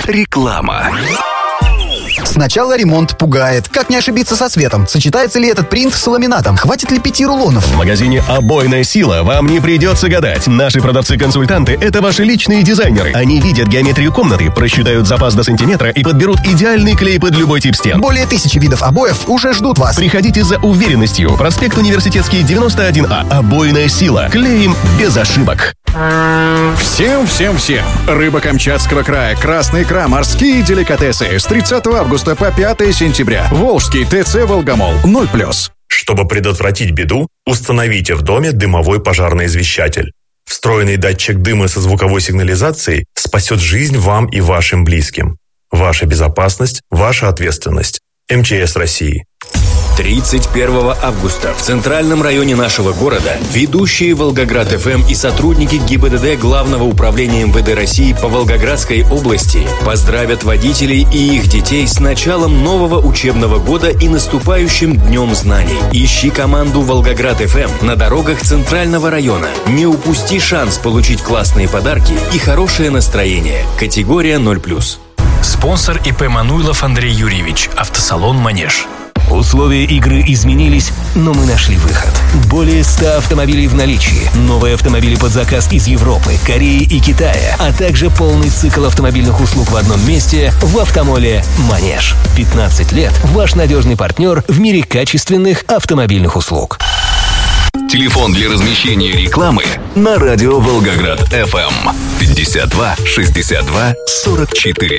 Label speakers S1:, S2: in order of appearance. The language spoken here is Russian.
S1: Реклама.
S2: Сначала ремонт пугает. Как не ошибиться со цветом? Сочетается ли этот принт с ламинатом? Хватит ли 5 рулонов?
S3: В магазине «Обойная сила» вам не придется гадать. Наши продавцы-консультанты – это ваши личные дизайнеры. Они видят геометрию комнаты, просчитают запас до сантиметра и подберут идеальный клей под любой тип стен.
S2: Более 1000 видов обоев уже ждут вас.
S3: Приходите за уверенностью. Проспект Университетский, 91А. «Обойная сила». Клеим без ошибок.
S4: Всем! Рыба Камчатского края, красная икра, морские деликатесы. С 30 августа по 5 сентября. Волжский ТЦ «Волгомол». 0+.
S5: Чтобы предотвратить беду, установите в доме дымовой пожарный извещатель. Встроенный датчик дыма со звуковой сигнализацией спасет жизнь вам и вашим близким. Ваша безопасность – ваша ответственность. МЧС России.
S6: 31 августа в центральном районе нашего города ведущие Волгоград ФМ и сотрудники ГИБДД Главного управления МВД России по Волгоградской области поздравят водителей и их детей с началом нового учебного года и наступающим Днем знаний. Ищи команду Волгоград ФМ на дорогах центрального района. Не упусти шанс получить классные подарки и хорошее настроение. Категория 0+.
S7: Спонсор ИП Мануйлов Андрей Юрьевич. Автосалон «Манеж».
S8: Условия игры изменились, но мы нашли выход. Более 100 автомобилей в наличии, новые автомобили под заказ из Европы, Кореи и Китая, а также полный цикл автомобильных услуг в одном месте в автомоле «Манеж». 15 лет – ваш надежный партнер в мире качественных автомобильных услуг.
S1: Телефон для размещения рекламы на радио Волгоград ФМ 52 62 44.